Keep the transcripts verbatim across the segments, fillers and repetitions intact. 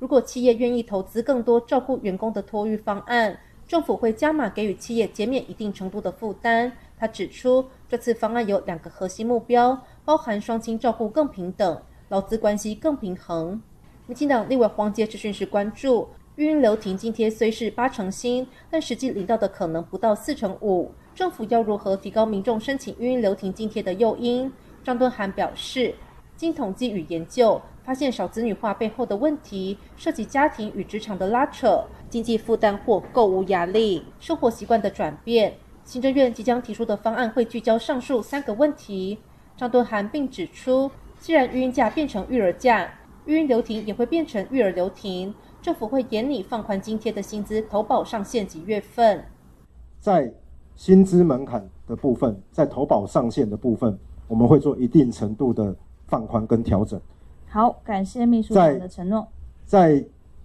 如果企业愿意投资更多照顾员工的托育方案，政府会加码给予企业减免一定程度的负担。他指出，这次方案有两个核心目标，包含双亲照顾更平等、劳资关系更平衡。民进党立委黄捷质询时关注，育婴留停津贴虽是八成新，但实际领到的可能不到四成五。政府要如何提高民众申请育婴留停津贴的诱因？张敦涵表示，经统计与研究发现，少子女化背后的问题涉及家庭与职场的拉扯、经济负担或购物压力、生活习惯的转变。行政院即将提出的方案会聚焦上述三个问题。张敦涵并指出，既然育婴假变成育儿假，育婴留停也会变成育儿留停，政府会严拟放宽津贴的薪资投保上限及月份。 在薪资门槛的部分，在投保上限的部分，我们会做一定程度的放宽跟调整。 好，感谢秘书长的承诺。 在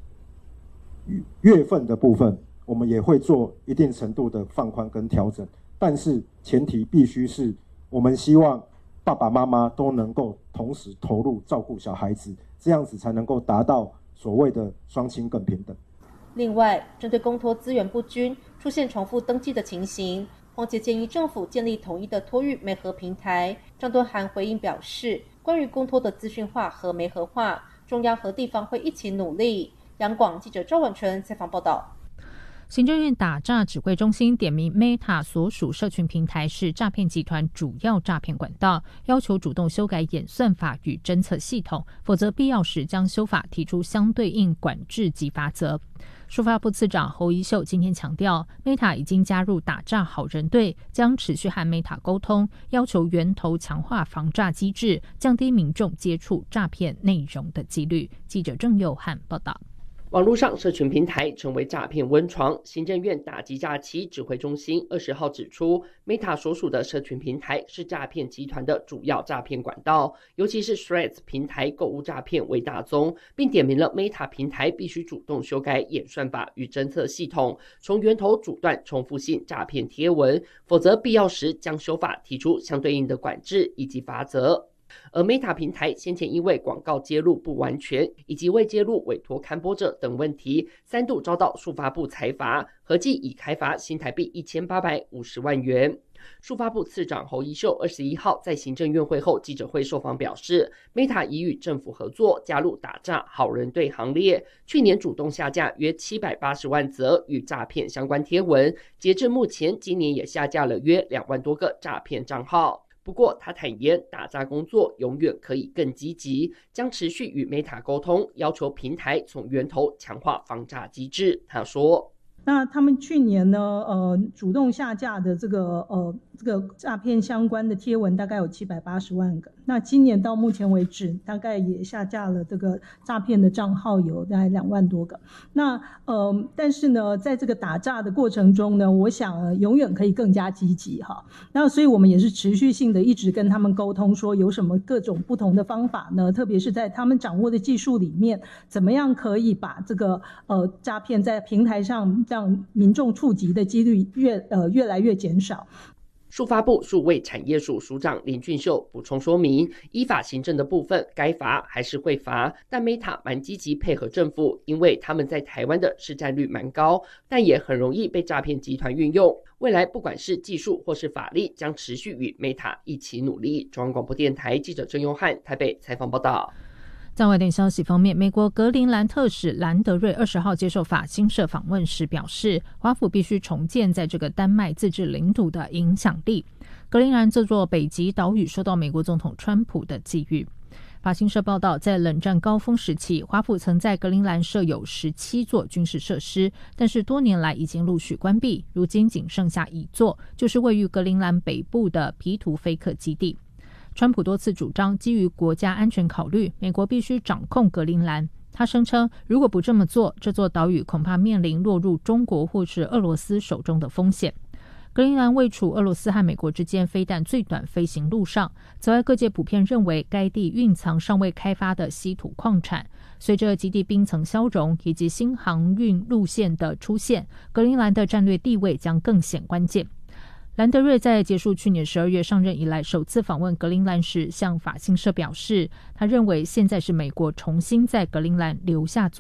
月份的部分，我们也会做一定程度的放宽跟调整，但是前提必须是我们希望爸爸妈妈都能够同时投入照顾小孩子，这样子才能够达到所谓的双亲更平等。 另外，针对公托资源不均、出现重复登记的情形，黄捷建议政府建立统一的托育媒合平台。张敦涵回应表示，关于公托的资讯化和媒合化，中央和地方会一起努力。央广记者赵婉纯采访报道。 行政院打诈指挥中心点名 Meta 所属社群平台是诈骗集团主要诈骗管道，要求主动修改演算法与侦测系统，否则必要时将修法提出相对应管制及罚则。数发部次长侯宜秀今天强调， Meta 已经加入打诈好人队，将持续和 Meta 沟通，要求源头强化防诈机制，降低民众接触诈骗内容的几率。记者郑佑汉报道。 网络上社群平台成为诈骗温床，行政院打击诈欺指挥中心二十号指出 ，Meta 所属的社群平台是诈骗集团的主要诈骗管道，尤其是 Threads 平台购物诈骗为大宗，并点明了 Meta 平台必须主动修改演算法与侦测系统，从源头阻断重复性诈骗贴文，否则必要时将修法提出相对应的管制以及罚则。而 Meta 平台先前因为广告揭露不完全以及未揭露委托刊播者等问题，三度遭到数发部裁罚，合计已开罚新台币一千八百五十万元。数发部次长侯宜秀二十一号在行政院会后记者会受访表示， Meta 已与政府合作，加入打诈好人队行列，去年主动下架约七百八十万则与诈骗相关贴文，截至目前今年也下架了约两万多个诈骗账号。不过他坦言，打诈工作永远可以更积极，将持续与 Meta 沟通，要求平台从源头强化防诈机制。他说， 那他们去年呢，呃，主动下架的这个呃这个诈骗相关的贴文大概有七百八十万个。那今年到目前为止，大概也下架了这个诈骗的账号有大概两万多个。那呃，但是呢，在这个打诈的过程中呢，我想、呃、永远可以更加积极哈。那所以我们也是持续性的一直跟他们沟通，说有什么各种不同的方法呢？特别是在他们掌握的技术里面，怎么样可以把这个呃诈骗在平台上让民众触及的几率越呃越来越减少。 数发部数位产业署署长林俊秀补充说明，依法行政的部分该罚还是会罚，但 Meta 蛮积极配合政府，因为他们在台湾的市占率蛮高，但也很容易被诈骗集团运用。未来不管是技术或是法律，将持续与 Meta 一起努力。中央广播电台记者郑佑汉台北采访报道。 在外电消息方面，美国格陵兰特使兰德瑞二十号接受法新社访问时表示，华府必须重建在这个丹麦自治领土的影响力。格陵兰这座北极岛屿受到美国总统川普的觊觎。法新社报道，在冷战高峰时期，华府曾在格陵兰设有十七座军事设施，但是多年来已经陆续关闭，如今仅剩下一座，就是位于格陵兰北部的皮图菲克基地。川普多次主张，基于国家安全考虑，美国必须掌控格陵兰。他声称，如果不这么做，这座岛屿恐怕面临落入中国或是俄罗斯手中的风险。格陵兰位处俄罗斯和美国之间飞弹最短飞行路上。此外，各界普遍认为该地蕴藏尚未开发的稀土矿产。随着极地冰层消融以及新航运路线的出现，格陵兰的战略地位将更显关键。兰德瑞在结束去年十二月上任以来首次访问格陵兰时，向法新社表示，他认为现在是美国重新在格陵兰留下